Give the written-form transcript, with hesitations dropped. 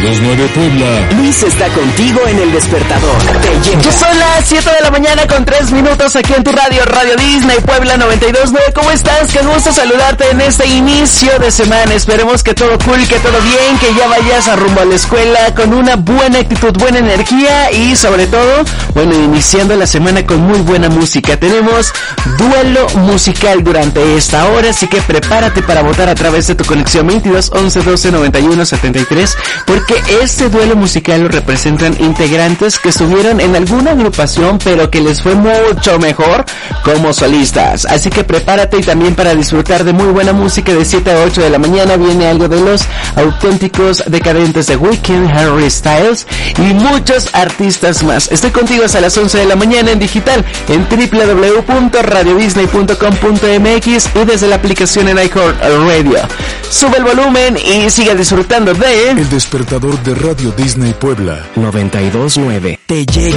92.9 Puebla. Luis está contigo en El Despertador. Te llega. Son las 7 de la mañana con 3 minutos aquí en tu radio, Radio Disney Puebla 92.9. ¿Cómo estás? Qué gusto saludarte en este inicio de semana. Esperemos que todo cool, que todo bien, que ya vayas a rumbo a la escuela con una buena actitud, buena energía y sobre todo, bueno, iniciando la semana con muy buena música. Tenemos duelo musical durante esta hora, así que prepárate para votar a través de tu conexión 22 11 12 91 73, porque este duelo musical lo representan integrantes que estuvieron en alguna agrupación, pero que les fue mucho mejor como solistas. Así que prepárate, y también para disfrutar de muy buena música de 7 a 8 de la mañana viene algo de los auténticos decadentes de Weeknd, Harry Styles y muchos artistas más. Estoy contigo hasta las 11 de la mañana en digital en www.radiodisney.com.mx y desde la aplicación en iHeartRadio. Sube el volumen y sigue disfrutando de El Despertador de Radio Disney Puebla 92.9. Te llega.